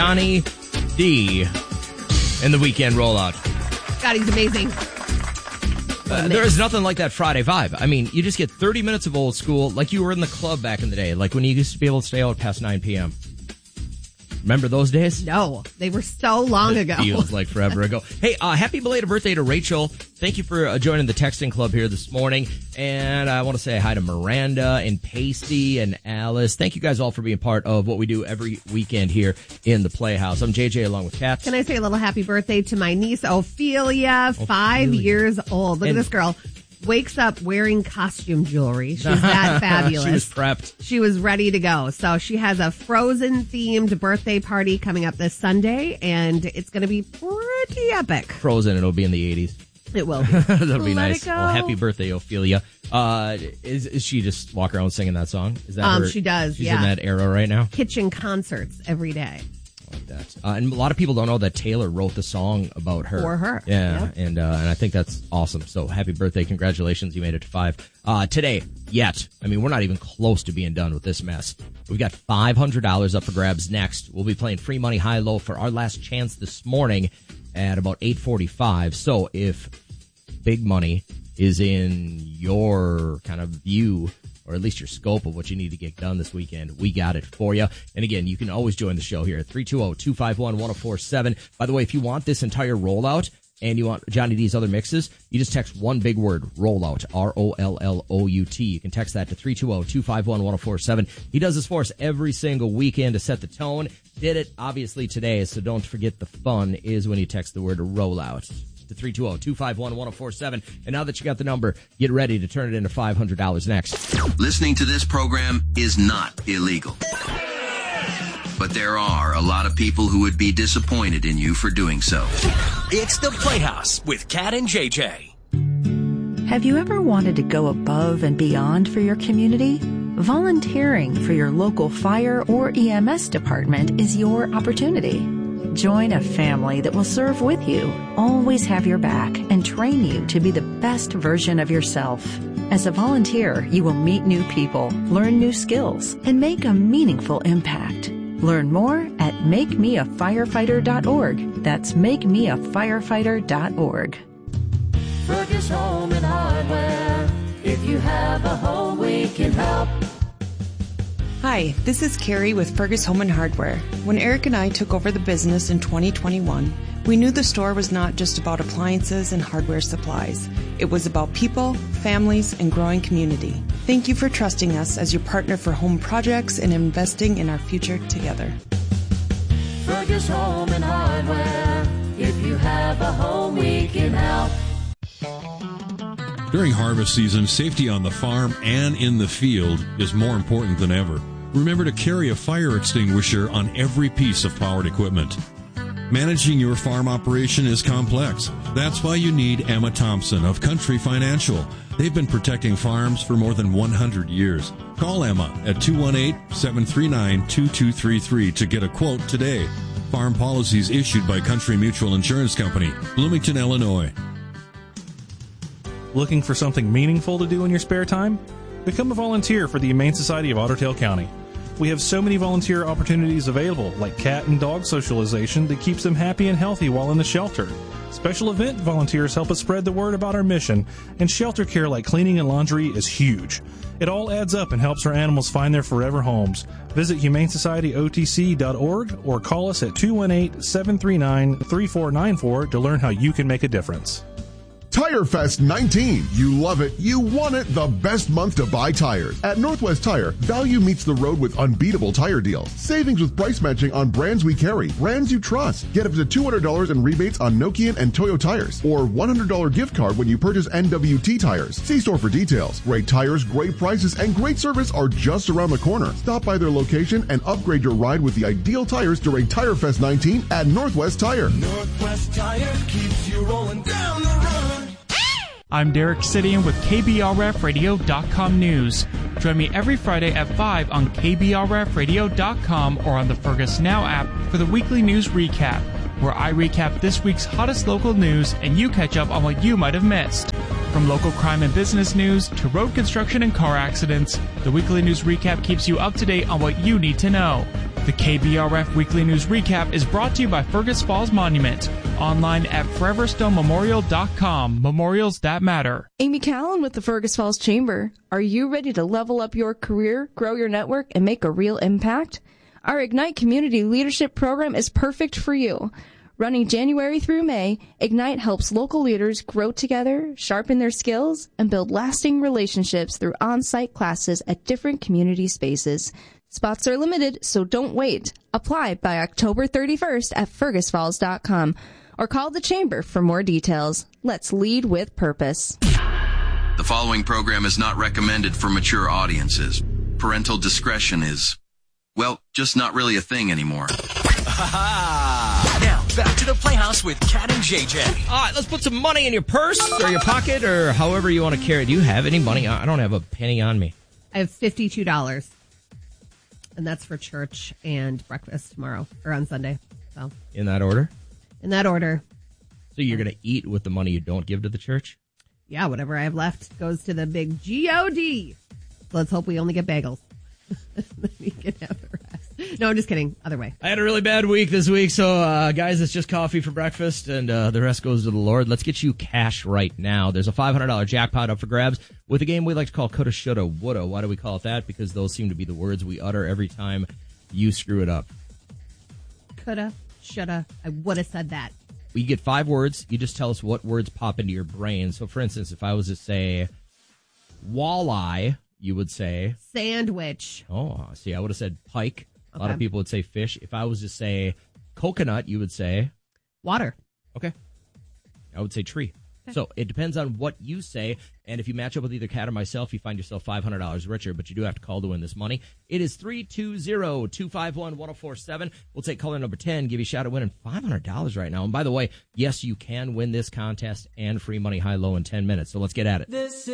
Johnny D in the weekend rollout. God, he's amazing. There is nothing like that Friday vibe. I mean, you just get 30 minutes of old school, like you were in the club back in the day, like when you used to be able to stay out past 9 p.m. Remember those days? No, they were so long ago. Feels like forever ago. Hey, happy belated birthday to Rachel. Thank you for joining the texting club here this morning. And I want to say hi to Miranda and Pasty and Alice. Thank you guys all for being part of what we do every weekend here in the Playhouse. I'm JJ along with Kat. Can I say a little happy birthday to my niece, Ophelia, 5 years old. Look at this girl. Wakes up wearing costume jewelry. She's that fabulous. She was prepped. She was ready to go. So she has a Frozen-themed birthday party coming up this Sunday, and it's going to be pretty epic. Frozen, it'll be in the 80s. It will be. That'll be Let nice. it go. Well, happy birthday, Ophelia. Is she just walk around singing that song? Is that her? She does, She's yeah. in that era right now? Kitchen concerts every day. Like that. And a lot of people don't know that Taylor wrote the song about her. For her. Yeah, Yep. and I think that's awesome. So happy birthday. Congratulations. You made it to 5. Today, I mean, we're not even close to being done with this mess. We've got $500 up for grabs next. We'll be playing Free Money High Low for our last chance this morning at about 8:45. So if big money is in your kind of view, or at least your scope of what you need to get done this weekend, we got it for you. And again, you can always join the show here at 320-251-1047. By the way, if you want this entire rollout and you want Johnny D's other mixes, you just text one big word, rollout, ROLLOUT. You can text that to 320-251-1047. He does this for us every single weekend to set the tone. Did it, obviously, today, so don't forget the fun is when you text the word rollout to 320-251-1047. And now that you got the number, get ready to turn it into $500 next. Listening to this program is not illegal. But there are a lot of people who would be disappointed in you for doing so. It's the Playhouse with Kat and JJ. Have you ever wanted to go above and beyond for your community? Volunteering for your local fire or EMS department is your opportunity. Join a family that will serve with you, always have your back, and train you to be the best version of yourself. As a volunteer, you will meet new people, learn new skills, and make a meaningful impact. Learn more at makemeafirefighter.org. That's makemeafirefighter.org. Fergus Home and Hardware. If you have a home, we can help. Hi, this is Carrie with Fergus Home and Hardware. When Eric and I took over the business in 2021, we knew the store was not just about appliances and hardware supplies. It was about people, families, and growing community. Thank you for trusting us as your partner for home projects and investing in our future together. Fergus Home and Hardware. If you have a home, we can help. During harvest season, safety on the farm and in the field is more important than ever. Remember to carry a fire extinguisher on every piece of powered equipment. Managing your farm operation is complex. That's why you need Emma Thompson of Country Financial. They've been protecting farms for more than 100 years. Call Emma at 218-739-2233 to get a quote today. Farm policies issued by Country Mutual Insurance Company, Bloomington, Illinois. Looking for something meaningful to do in your spare time? Become a volunteer for the Humane Society of Otter Tail County. We have so many volunteer opportunities available, like cat and dog socialization that keeps them happy and healthy while in the shelter. Special event volunteers help us spread the word about our mission, and shelter care like cleaning and laundry is huge. It all adds up and helps our animals find their forever homes. Visit humanesocietyotc.org or call us at 218-739-3494 to learn how you can make a difference. Tire Fest 19. You love it. You want it. The best month to buy tires. At Northwest Tire, value meets the road with unbeatable tire deals. Savings with price matching on brands we carry, brands you trust. Get up to $200 in rebates on Nokian and Toyo tires, or $100 gift card when you purchase NWT tires. See store for details. Great tires, great prices, and great service are just around the corner. Stop by their location and upgrade your ride with the ideal tires during Tire Fest 19 at Northwest Tire. Northwest Tire keeps you rolling down the road. I'm Derek Sidian with KBRFradio.com News. Join me every Friday at 5 on KBRFradio.com or on the Fergus Now app for the weekly news recap, where I recap this week's hottest local news and you catch up on what you might have missed. From local crime and business news to road construction and car accidents, the weekly news recap keeps you up to date on what you need to know. The The KBRF Weekly News Recap is brought to you by Fergus Falls Monument. Online at foreverstonememorial.com. Memorials that matter. Amy Callan with the Fergus Falls Chamber. Are you ready to level up your career, grow your network, and make a real impact? Our Ignite Community Leadership Program is perfect for you. Running January through May, Ignite helps local leaders grow together, sharpen their skills, and build lasting relationships through on-site classes at different community spaces. Spots are limited, so don't wait. Apply by October 31st at fergusfalls.com or call the Chamber for more details. Let's lead with purpose. The following program is not recommended for mature audiences. Parental discretion is, well, just not really a thing anymore. Now, back to the Playhouse with Cat and JJ. All right, let's put some money in your purse or your pocket or however you want to carry it. Do you have any money? I don't have a penny on me. I have $52. And that's for church and breakfast tomorrow or on Sunday. So in that order? In that order. So you're going to eat with the money you don't give to the church? Yeah, whatever I have left goes to the big G-O-D. Let's hope we only get bagels. Then we can have the rest. No, I'm just kidding. Other way. I had a really bad week this week, so guys, it's just coffee for breakfast, and the rest goes to the Lord. Let's get you cash right now. There's a $500 jackpot up for grabs with a game we like to call Coulda, Shoulda, Woulda. Why do we call it that? Because those seem to be the words we utter every time you screw it up. Coulda, shoulda, I woulda said that. We get 5 words. You just tell us what words pop into your brain. So, for instance, if I was to say walleye, you would say sandwich. Oh, see, I would have said pike. A lot of people would say fish. If I was to say coconut, you would say water. Okay. I would say tree. Okay. So it depends on what you say. And if you match up with either Cat or myself, you find yourself $500 richer, but you do have to call to win this money. It is 320-251-1047. We'll take caller number 10, give you a shot at winning $500 right now. And by the way, yes, you can win this contest and free money high-low in 10 minutes. So let's get at it.